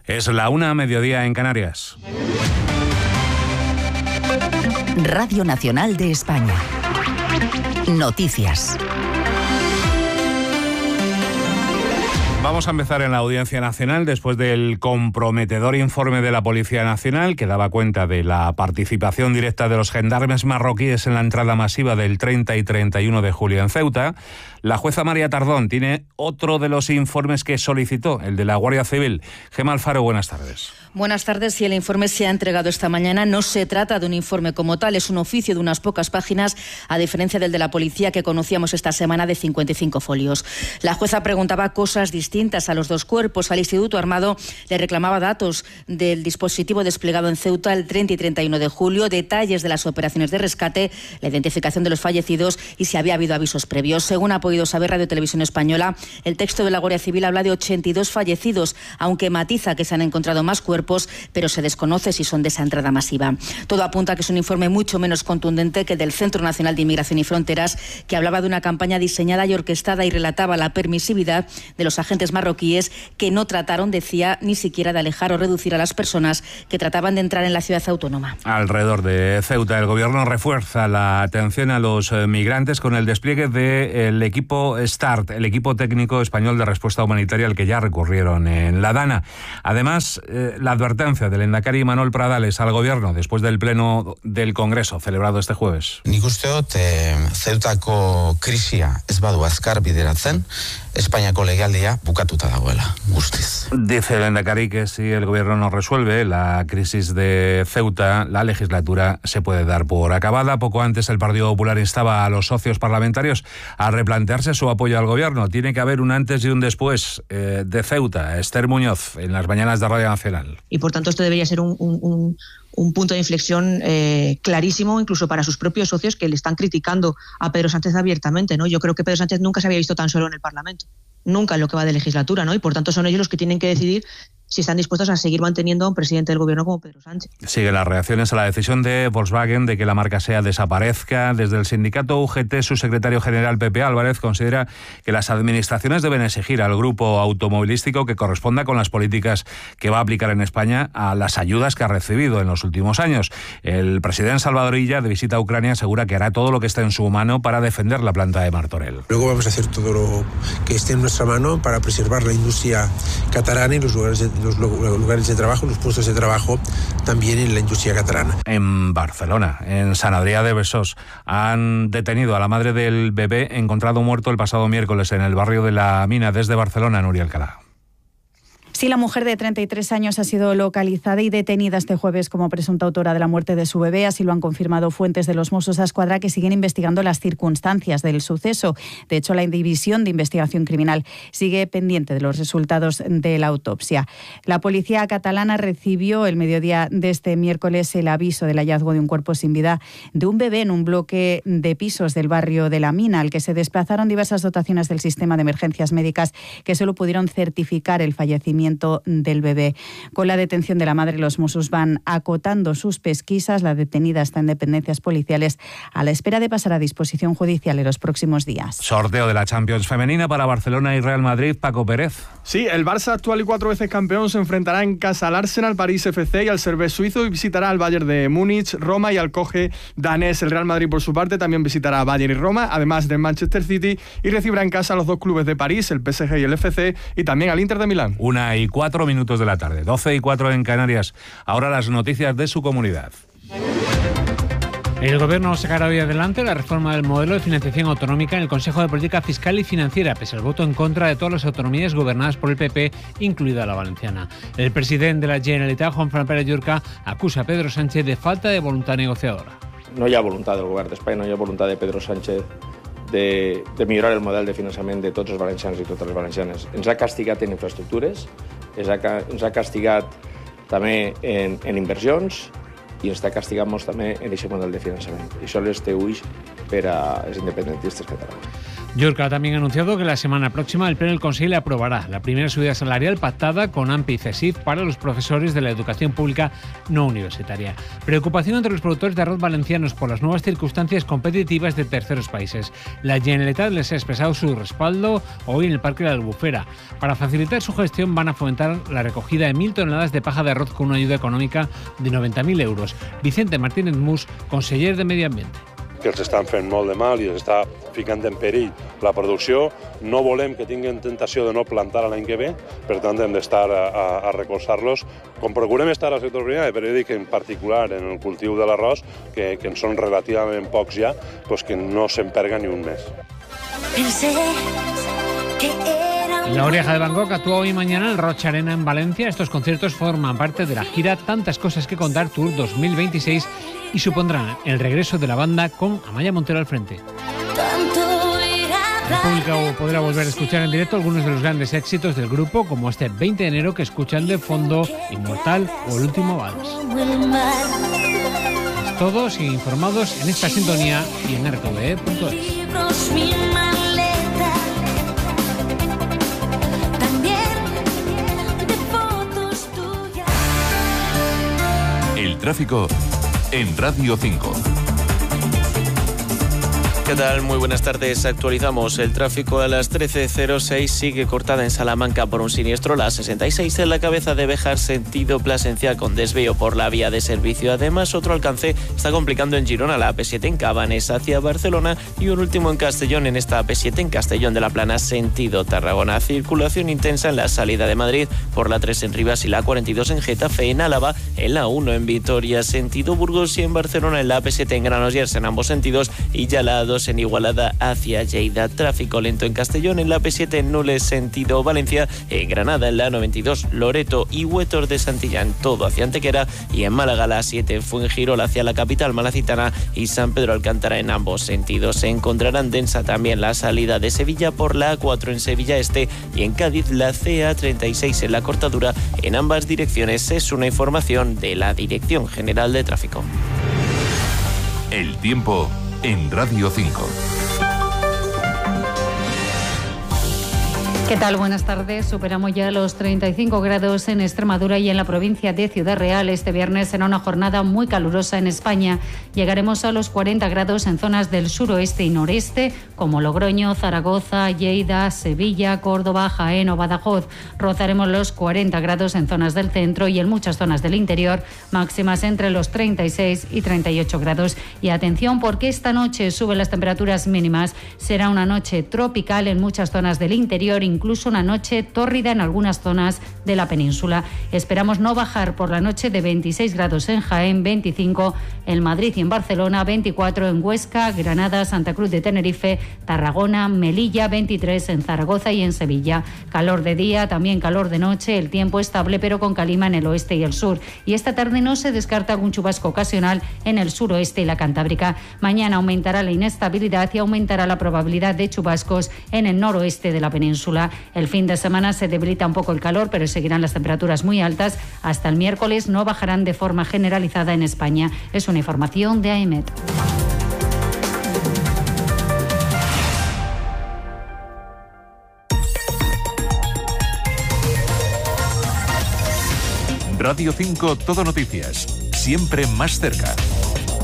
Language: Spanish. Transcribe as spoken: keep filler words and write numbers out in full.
Es la una, mediodía en Canarias. Radio Nacional de España. Noticias. Vamos a empezar en la Audiencia Nacional después del comprometedor informe de la Policía Nacional que daba cuenta de la participación directa de los gendarmes marroquíes en la entrada masiva del treinta y treinta y uno de julio en Ceuta. La jueza María Tardón tiene otro de los informes que solicitó, el de la Guardia Civil. Gemma Alfaro, buenas tardes. Buenas tardes. Y el informe se ha entregado esta mañana. No se trata de un informe como tal, es un oficio de unas pocas páginas, a diferencia del de la policía que conocíamos esta semana de cincuenta y cinco folios. La jueza preguntaba cosas distintas a los dos cuerpos. Al Instituto Armado le reclamaba datos del dispositivo desplegado en Ceuta el treinta y treinta y uno de julio, detalles de las operaciones de rescate, la identificación de los fallecidos y si había habido avisos previos. Según ha podido saber Radio Televisión Española, el texto de la Guardia Civil habla de ochenta y dos fallecidos, aunque matiza que se han encontrado más cuerpos, pero se desconoce si son de esa entrada masiva. Todo apunta a que es un informe mucho menos contundente que el del Centro Nacional de Inmigración y Fronteras, que hablaba de una campaña diseñada y orquestada y relataba la permisividad de los agentes marroquíes que no trataron, decía, ni siquiera de alejar o reducir a las personas que trataban de entrar en la ciudad autónoma. Alrededor de Ceuta, el Gobierno refuerza la atención a los migrantes con el despliegue del equipo START, el equipo técnico español de respuesta humanitaria al que ya recurrieron en La Dana. Además, eh, la advertencia del lehendakari Manuel Pradales al Gobierno después del pleno del Congreso celebrado este jueves. Nik uste dut eh, Ceutako krisia ez badu azkar bideratzen, Espainiako legealdia bukatuta dagoela, guztiz. Dice el lehendakari que si el Gobierno no resuelve la crisis de Ceuta, la legislatura se puede dar por acabada. Poco antes el Partido Popular instaba a los socios parlamentarios a replantearse su apoyo al Gobierno. Tiene que haber un antes y un después eh, de Ceuta. Esther Muñoz, en las mañanas de Radio Nacional. Y por tanto esto debería ser un, un, un, un punto de inflexión eh, clarísimo, incluso para sus propios socios que le están criticando a Pedro Sánchez abiertamente, ¿no? Yo creo que Pedro Sánchez nunca se había visto tan solo en el Parlamento, nunca en lo que va de legislatura, ¿no? Y por tanto son ellos los que tienen que decidir si están dispuestos a seguir manteniendo a un presidente del Gobierno como Pedro Sánchez. Siguen las reacciones a la decisión de Volkswagen de que la marca SEAT desaparezca. Desde el sindicato U G T, su secretario general Pepe Álvarez considera que las administraciones deben exigir al grupo automovilístico que corresponda con las políticas que va a aplicar en España a las ayudas que ha recibido en los últimos años. El presidente Salvador Illa, de visita a Ucrania, asegura que hará todo lo que esté en su mano para defender la planta de Martorell. Luego vamos a hacer todo lo que esté en nuestra mano para preservar la industria catalana y los lugares de los lugares de trabajo, los puestos de trabajo también en la industria catalana. En Barcelona, en Sant Adrià de Besòs, han detenido a la madre del bebé encontrado muerto el pasado miércoles en el barrio de La Mina. Desde Barcelona, Nuria Alcalá. Sí, la mujer de treinta y tres años ha sido localizada y detenida este jueves como presunta autora de la muerte de su bebé. Así lo han confirmado fuentes de los Mossos d'Esquadra, que siguen investigando las circunstancias del suceso. De hecho, la División de Investigación Criminal sigue pendiente de los resultados de la autopsia. La policía catalana recibió el mediodía de este miércoles el aviso del hallazgo de un cuerpo sin vida de un bebé en un bloque de pisos del barrio de La Mina, al que se desplazaron diversas dotaciones del sistema de emergencias médicas que solo pudieron certificar el fallecimiento del bebé. Con la detención de la madre, los Mossos van acotando sus pesquisas. La detenida está en dependencias policiales a la espera de pasar a disposición judicial en los próximos días. Sorteo de la Champions femenina para Barcelona y Real Madrid. Paco Pérez. Sí, el Barça, actual y cuatro veces campeón, se enfrentará en casa al Arsenal, París F C y al Servette suizo, y visitará al Bayern de Múnich, Roma y al Coge danés. El Real Madrid, por su parte, también visitará a Bayern y Roma, además de Manchester City, y recibirá en casa a los dos clubes de París, el P S G y el F C, y también al Inter de Milán. Una y cuatro minutos de la tarde, doce y cuatro en Canarias. Ahora las noticias de su comunidad. El Gobierno sacará hoy adelante la reforma del modelo de financiación autonómica en el Consejo de Política Fiscal y Financiera, pese al voto en contra de todas las autonomías gobernadas por el P P, incluida la valenciana. El presidente de la Generalitat, Juan Fran Pérez Llurca, acusa a Pedro Sánchez de falta de voluntad negociadora. No hi ha voluntat del Govern d'Espanya, no hi ha voluntat de Pedro Sánchez de, de millorar el model de finançament de tots els valencians i totes les valencianes. Ens ha castigat en infraestructures, ens ha, ens ha castigat també en, en inversions i ens està castigant molt també en aquest model de finançament. I això les té ulls per a els independentistes catalans. Yorca ha también anunciado que la semana próxima el Pleno del Consejo le aprobará la primera subida salarial pactada con A M P y CESIF para los profesores de la educación pública no universitaria. Preocupación entre los productores de arroz valencianos por las nuevas circunstancias competitivas de terceros países. La Generalitat les ha expresado su respaldo hoy en el Parque de la Albufera. Para facilitar su gestión van a fomentar la recogida de mil toneladas de paja de arroz con una ayuda econòmica de noventa mil euros. Vicente Martínez Mus, conseller de Medi Ambiente. Que els estan fent molt de mal i els està ficant en perill la producció. No volem que tinguin tentació de no plantar l'any que ve, per tant hem d'estar a, a, a recolzar-los. Com procurem estar al sector primari, però jo dic en particular en el cultiu de l'arròs, que, que en són relativament pocs ja, pues que no s'emperga ni un mes. La Oreja de Van Gogh actúa hoy y mañana en el Rocha Arena en Valencia. Estos conciertos forman parte de la gira Tantas Cosas que Contar Tour dos mil veintiséis y supondrán el regreso de la banda con Amaya Montero al frente. El público podrá volver a escuchar en directo algunos de los grandes éxitos del grupo, como este veinte de enero que escuchan de fondo, Inmortal o El Último Vals. Es todo, siguen informados en esta sintonía y en R T V E punto es. El tráfico en Radio cinco. ¿Qué tal? Muy buenas tardes. Actualizamos el tráfico a las trece cero seis. Sigue cortada en Salamanca por un siniestro. La sesenta y seis en la cabeza de Béjar, sentido Plasencia, con desvío por la vía de servicio. Además, otro alcance está complicando en Girona, la A P siete en Cabanes hacia Barcelona, y un último en Castellón, en esta A P siete en Castellón de la Plana, sentido Tarragona. Circulación intensa en la salida de Madrid por la tres en Rivas y la cuarenta y dos en Getafe, en Álava, en la uno en Vitoria, sentido Burgos, y en Barcelona en la A P siete en Granollers en ambos sentidos, y ya la dos en Igualada hacia Lleida. Tráfico lento en Castellón, en la A P siete en Nules sentido Valencia, en Granada en la noventa y dos Loreto y Huetor de Santillán, todo hacia Antequera, y en Málaga la siete en Fuengirola hacia la capital malacitana y San Pedro Alcántara en ambos sentidos. Se encontrarán densa también la salida de Sevilla por la A cuatro en Sevilla Este, y en Cádiz la C A treinta y seis en la cortadura en ambas direcciones. Es una información de la Dirección General de Tráfico. El tiempo en Radio cinco. ¿Qué tal? Buenas tardes. Superamos ya los treinta y cinco grados en Extremadura y en la provincia de Ciudad Real. Este viernes será una jornada muy calurosa en España. Llegaremos a los cuarenta grados en zonas del suroeste y noreste, como Logroño, Zaragoza, Lleida, Sevilla, Córdoba, Jaén o Badajoz. Rozaremos los cuarenta grados en zonas del centro y en muchas zonas del interior, máximas entre los treinta y seis y treinta y ocho grados. Y atención, porque esta noche suben las temperaturas mínimas. Será una noche tropical en muchas zonas del interior, incluso una noche tórrida en algunas zonas de la península. Esperamos no bajar por la noche de veintiséis grados en Jaén, veinticinco en Madrid y en Barcelona, veinticuatro en Huesca, Granada, Santa Cruz de Tenerife, Tarragona, Melilla, veintitrés en Zaragoza y en Sevilla. Calor de día, también calor de noche, el tiempo estable pero con calima en el oeste y el sur. Y esta tarde no se descarta algún chubasco ocasional en el suroeste y la Cantábrica. Mañana aumentará la inestabilidad y aumentará la probabilidad de chubascos en el noroeste de la península. El fin de semana se debilita un poco el calor, pero seguirán las temperaturas muy altas. Hasta el miércoles no bajarán de forma generalizada en España. Es una información de A E M E T. Radio cinco, Todo Noticias. Siempre más cerca.